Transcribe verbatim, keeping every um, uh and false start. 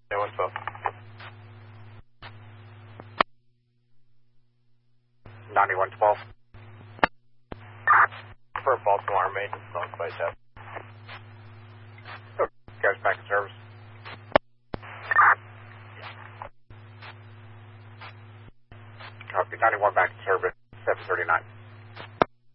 one twelve. ninety-one twelve. For Baltimore maintenance on site test. Okay, guys back in service. Copy, ninety-one back in service, seven thirty-nine.